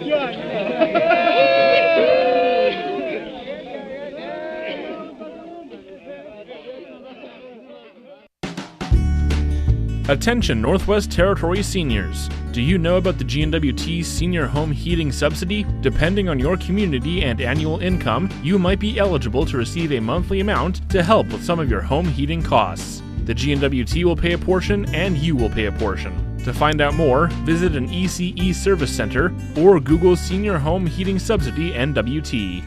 Attention Northwest Territory seniors. Do you know about the GNWT Senior Home Heating Subsidy? Depending on your community and annual income, you might be eligible to receive a monthly amount to help with some of your home heating costs. The GNWT will pay a portion and you will pay a portion. To find out more, visit an ECE service center or Google Senior Home Heating Subsidy NWT.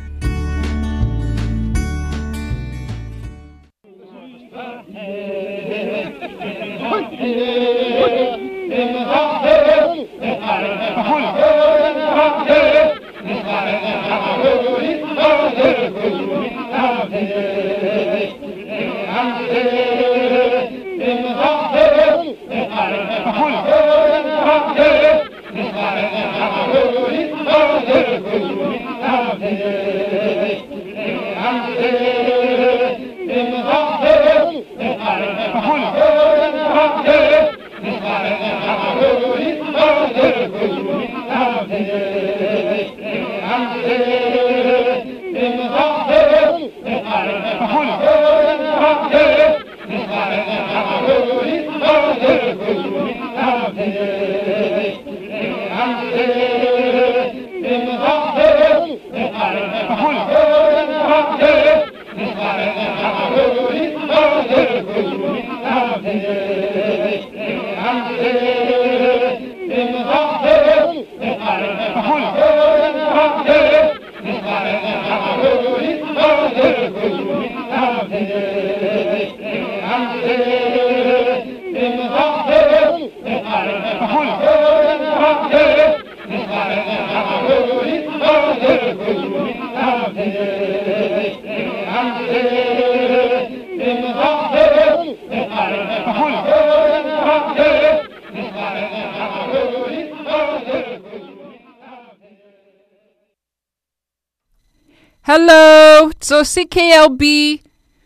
Hello, so CKLB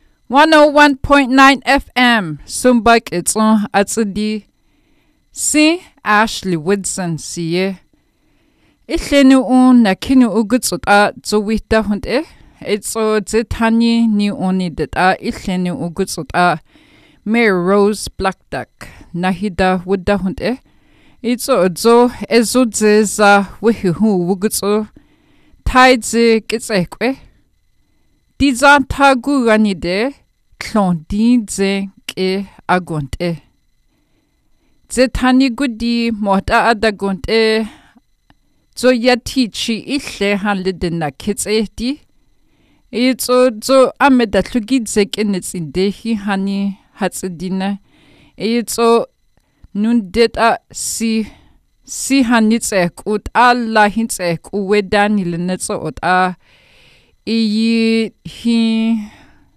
101.9 FM. Sumbak it's on Atsudi. Si Ashley Woodson siye. Ihlenu un nakinu ugutsut a zuwita hund It's o zitani ni oni dat a ihlenu ugutsut a Mary Rose Black Duck. Nahida wudda hund It's o zo ezo zeza wihu wugutsu. Taidze kitsekwe. Dizan tagu ganide klon dinze ke agonte. Zetani gudi mota adagonte. Zo yatichi isle hanlide na kitseti. Itso zo ameda tlugidze kenets indehi hani hatsedina. Itso nun deta si hanitsek ut alla hintsek uwedani lenetso ut a iyi hi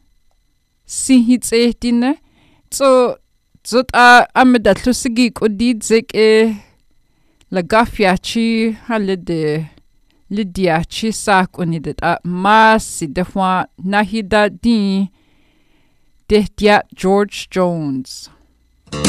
si hitsetine so zot a ameda tlusigi kodidzek lagafiachi halede lidiachi sak unidet a mas defwa nahida di dehtia George Jones.